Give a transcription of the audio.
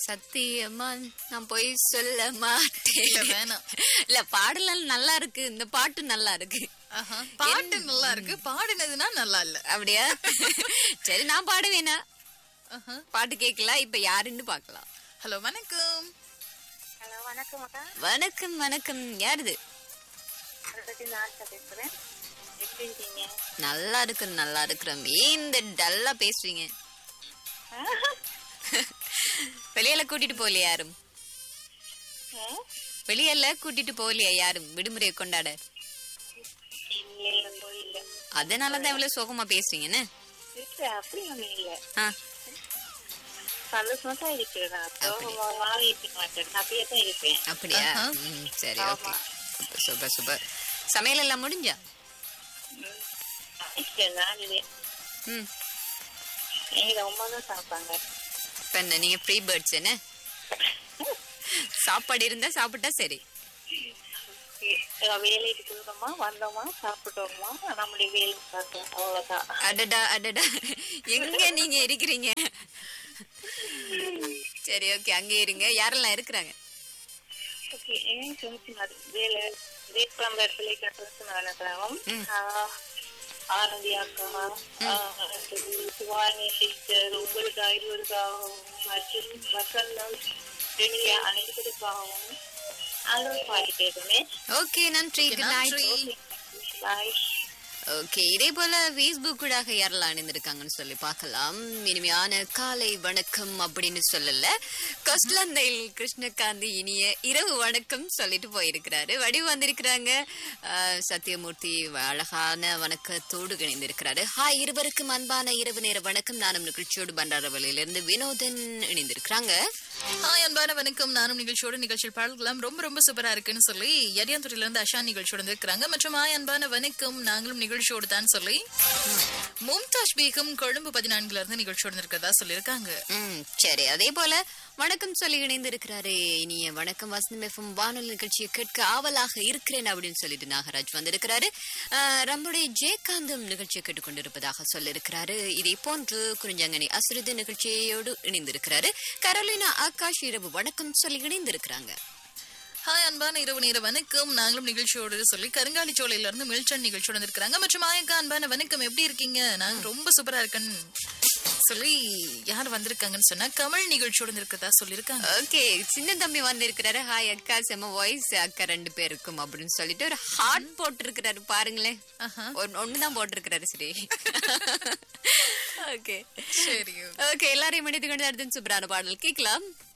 சத்தியமா நான் போய் சொல்ல மாட்டேன். இல்ல வேணாம். இல்ல பாடலாம் நல்லா இருக்கு, இந்த பாட்டு நல்லா இருக்கு. பாட்டு நல்லா இருக்கு, பாடுனதுன்னா நல்லா இல்ல. அப்படியா? சரி நான் பாடுவேனா? பாட்டு கேட்கலாம். இப்ப யாருன்னு பாக்கலாம். ஹலோ வணக்கம். ஹலோ வணக்கம் அக்கா. வணக்கம் வணக்கம். யாருது? பேசுறேன். எப்படி இருக்கீங்க? நல்லா இருக்கிறோம். ஏன் இந்த டல்லா பேசுறீங்க? வெளியில கூட்டிட்டு போகலையா யாரும்? வெளியில கூட்டிட்டு போகலையா யாரும் விடுமுறையை கொண்டாட? அதனாலதான் இவ்வளவு சோகமா பேசுறீங்கன்னு. அப்படி ஒண்ணும் இல்ல. சந்தோஷமா தான் இருக்கிறேன். அப்படியே தான் இருப்பேன். அப்படியா? சரி, ஓகே. Super super. சமையல் எல்லாம் முடிஞ்சா? சாப்பிட்டாங்க. இப்ப என்ன நீங்க ஃப்ரீ பேர்ட்ஸ் என்ன? சாப்பாடு இருந்தா சாப்பிட்டா சரி. வேலைக்கு போறோமா, வந்தோமா, சாப்பிட்டோமா, நம்முடைய வேலை பார்த்தோம், அவ்வளவுதான். அடடா அடடா, எங்க நீங்க இருக்கிறீங்க? சரி, ஓகே, அங்கே இருங்க. யாரெல்லாம் இருக்கிறாங்க? ஆனந்தி அக்கா, சிவானி சிஸ்டர், உங்களுக்காக இருவருக்காகவும் மற்றும் வசந்தம் அனைவருக்காகவும் பாடி கேட்குமே. ஓகே, நன்றி. Good night. பாய். ஓகே, இதே போல Facebook ஊடாக யாரெல்லாம் அணிந்திருக்காங்கன்னு சொல்லி பார்க்கலாம். இனிமையான காலை வணக்கம் அப்படின்னு சொல்லல, கொஸ்லந்தையில் கிருஷ்ணகாந்தி இனிய இரவு வணக்கம் சொல்லிட்டு போயிருக்கிறாரு. வடிவு வந்திருக்கிறாங்க. சத்தியமூர்த்தி அழகான வணக்கத்தோடு இணைந்திருக்கிறாரு. ஹாய் இருவருக்கும் அன்பான இரவு நேர வணக்கம். நானும் நிகழ்ச்சியோடு பண்டாரவளையிலிருந்து வினோதன் இணைந்திருக்கிறாங்க. ஹாய் அன்பான வணக்கம். நானும் நிகழ்ச்சியில் பாடல்களாம் ரொம்ப ரொம்ப சூப்பரா இருக்குன்னு சொல்லி எரியாந்துறையில இருந்து அஷா நிகழ்ச்சியோடு இருக்கிறாங்க. மற்றும் ஹாய் அன்பான வணக்கம், நாங்களும் நிகழ்ச்சியோடு தான் சொல்லி மும்தாஜ் பேகம் கொழும்பு 14 இருந்து நிகழ்ச்சியோடு இருக்கிறதா சொல்லியிருக்காங்க. சரி, அதே போல வணக்கம் சொல்லி இணைந்திருக்கிறாரு. இனிய வணக்கம், வசந்தம் எஃப்எம் வானொலி நிகழ்ச்சியை கேட்க ஆவலாக இருக்கிறேன் அப்படின்னு சொல்லிட்டு நாகராஜ் வந்திருக்கிறாரு. நம்முடைய ஜெயகாந்தம் நிகழ்ச்சியை கேட்டுக்கொண்டிருப்பதாக சொல்லியிருக்கிறாரு. இதே போன்று குறிஞ்சாங்கனி அசுரது நிகழ்ச்சியோடு இணைந்திருக்கிறாரு. கரோலினா ஆகாஷ் இரவு வணக்கம் சொல்லி இணைந்திருக்கிறாங்க. ஹாய் அன்பான இரவு நேர வணக்கம், நாங்களும் நிகழ்ச்சியோடு சொல்லி கருங்காலி சோலையில இருந்து மில்சன் நிகழ்ச்சியோடு இருக்கிறாங்க. மற்றும் ஆயக்கா அன்பான வணக்கம், எப்படி இருக்கீங்க? நாங்க ரொம்ப சூப்பரா இருக்கேன்னு சொல்லி யார் வந்திருக்காங்கன்னு சொன்னா கமல் நிகழ்ச்சியோடு இருக்கிறதா சொல்லியிருக்காங்க. ஓகே, சின்ன தம்பி வந்திருக்கிறாரு. ஹாய் அக்கா, செம வாய்ஸ் அக்கா 2 பேருக்கும் அப்படின்னு சொல்லிட்டு ஒரு ஹார்ட் போட்டிருக்கிறாரு. பாருங்களேன், ஒண்ணுதான் போட்டிருக்கிறாரு. சரி, ஓகே சரி, ஓகே, எல்லாரையும் மனித கொண்டு அடுத்த சூப்பரான பாடல் கேட்கலாம்.